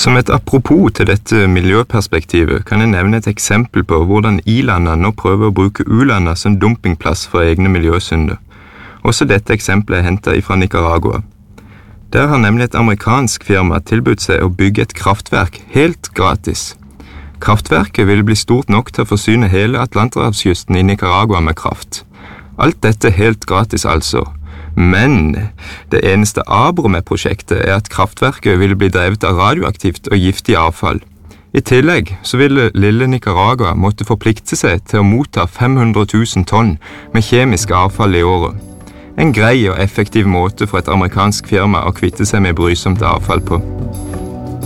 Som et apropos til dette miljøperspektivet kan jeg nevne et eksempel på hvordan i-landene nå prøver å bruke u-landene som dumpingplass for egne miljøsynder. Også dette eksempelet er hentet fra Nicaragua. Der har nemlig et amerikansk firma tilbudt seg å bygge et kraftverk helt gratis. Kraftverket ville bli stort nok til å forsyne hele Atlanterhavskysten i Nicaragua med kraft. Alt dette helt gratis altså. Men det eneste aber med prosjektet er at kraftverket ville bli drevet av radioaktivt og giftig avfall. I tillegg så ville lille Nicaragua måtte forplikte seg til å motta 500 000 tonn med kjemisk avfall i året. En grei og effektiv måte for et amerikansk firma å kvitte seg med brysomt avfall på.